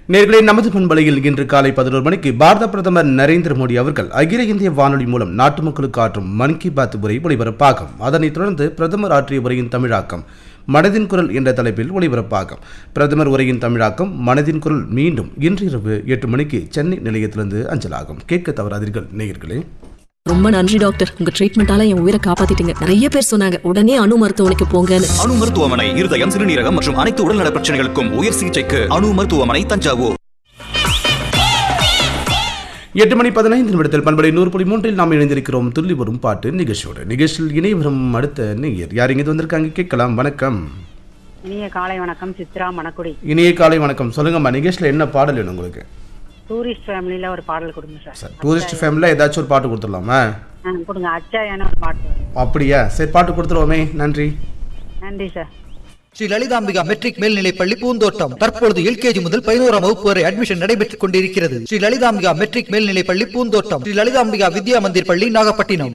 நேர்களே, நமது பண்பலையில் இன்று காலை 11 மணிக்கு பாரத பிரதமர் நரேந்திர மோடி அவர்கள் அகில இந்திய வானொலி மூலம் நாட்டு மக்களுக்கு ஆற்றும் மன் கி பாத் உரை ஒளிபரப்பாகும். அதனைத் தொடர்ந்து பிரதமர் ஆற்றிய உரையின் தமிழாக்கம் மனதின் குரல் என்ற தலைப்பில் ஒளிபரப்பாகும். பிரதமர் உரையின் தமிழாக்கம் மனதின் குரல் மீண்டும் இன்று இரவு 8 மணிக்கு சென்னை நிலையத்திலிருந்து அஞ்சலாகும். கேட்க தவறாதீர்கள் நேயர்களே. ரொம்ப நன்றி டாக்டர், உங்க ட்ரீட்மெண்டால என் உயிரை காப்பாத்திட்டீங்க. நிறைய பேர் சொன்னாங்க உடனே அணு மருத்துவமனைக்கு போங்கன்னு. அணு மருத்துவமனை இருதயம், சிறுநீரகம் மற்றும் அனைத்து உடல்நல பிரச்சனைகளுக்கும் உயர் சிகிச்சைக்கு அணு மருத்துவமனை, தஞ்சாவூர். 8 மணி 15 நிமிடத்தில் பண்பலை 100.3 நாம் இணைந்திருக்கிறோம். துள்ளி வரும் பாட்டு நிகழ்ச்சியோடு. நிகழ்ச்சியில் இணை வரும் அடுத்த நேயர் யார் இங்கே வந்திருக்காங்க கேட்கலாம். வணக்கம். இனிய காலை வணக்கம். சித்ரா மணக்குடி. இனிய காலை வணக்கம். சொல்லுங்கம்மா, நிகழ்ச்சியில் என்ன பாடல் வேணும் உங்களுக்கு? டூரிஸ்ட் ஃபேமிலியில ஒரு பாடல் கொடுங்க சார். டூரிஸ்ட் ஃபேமிலியில் ஏதாச்சும் ஒரு பாட்டு கொடுத்துடலாமா? கொடுங்க. அச்சாயான ஒரு பாட்டு. அப்படியா? சரி, பாட்டு கொடுத்துருவோமே. நன்றி. நன்றி சார். ஸ்ரீ லலிதாம்பிகா மெட்ரிக் மேல்நிலைப்பள்ளி பூந்தோட்டம். தற்பொழுது எல்கேஜி முதல் 11ஆம் வகுப்பு வரை அட்மிஷன் நடைபெற்றுக் கொண்டிருக்கிறது. ஸ்ரீ லலிதாம்பிகா மெட்ரிக் மேல்நிலைப்பள்ளி பூந்தோட்டம், ஸ்ரீ லலிதாம்பிகா வித்யா மந்திர் பள்ளி, நாகப்பட்டினம்.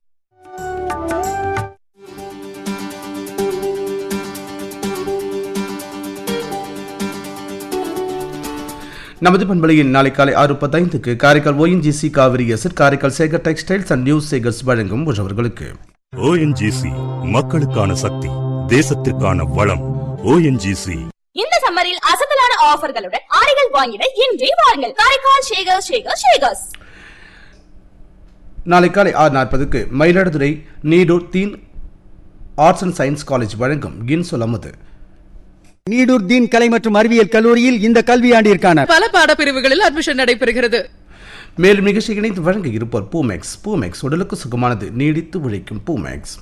நமது பண்பலையில் நாளை காலை 6:15 Karaikal ONGC Kaveri zed, Karaikal Sekar textiles and new Sekar's வழங்கும் உழவர்களுக்கு. ONGC மக்களுக்கான சக்தி, தேசத்திற்கான வளம். ONGC இந்த சம்மரில் அசத்தலான ஆஃபர்களுடன் ஆடைகள் வாங்கிட இன்றே வாருங்கள். காரைக்கால் ஷேகர்ஸ். நாளை காலை 6:40 மயிலாடுதுறை நீடூர் தீன் ஆர்ட்ஸ் அண்ட் சயின்ஸ் காலேஜ் வழங்கும் இன்சொலமுது. நீடூர் தீன் கலை மற்றும் அறிவியல் கல்லூரியில் இந்த கல்வியாண்டிற்கான பல பாடப்பிரிவுகளில் அட்மிஷன் நடைபெறுகிறது. மேலும் நிகழ்ச்சி இணைந்து வழங்க இருப்போர் பூமெக்ஸ் உடலுக்கு சுகமானது, நீடித்து உழைக்கும் பூமெக்ஸ்.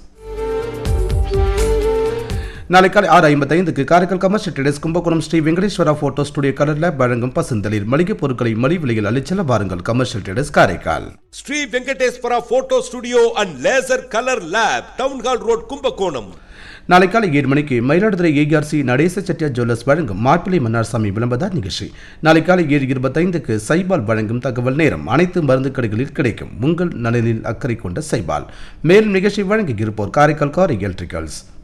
நாளை காலை 6:55 Karaikal commercial traders Kumbakonam Sri Venkateswara photo studio colour lab வழங்கும் பசுந்தளிர் மளிகை பொருட்களை மலிவு விலையில் அளிச்சல பாருங்கள். Commercial traders Karaikal. Sri Venkateswara photo studio and laser colour lab, town hall road, Kumbakonam. நாளை காலை 7 மணிக்கு மயிலாடுதுறை ARC நடேச செட்டியார் ஜுவல்லர்ஸ் வழங்கும் மாப்பிள்ளை மன்னார்சாமி விளம்பரதார் நிகழ்ச்சி. நாளை காலை 7:25 சைபால் வழங்கும் தகவல் நேரம். அனைத்து மருந்து கடைகளில் கிடைக்கும். உங்கள் நலனில் அக்கறை கொண்ட சைபால். மேலும் நிகழ்ச்சி வழங்கி இருப்போர் காரைக்கால் கார் எலக்ட்ரிக்கல்ஸ்.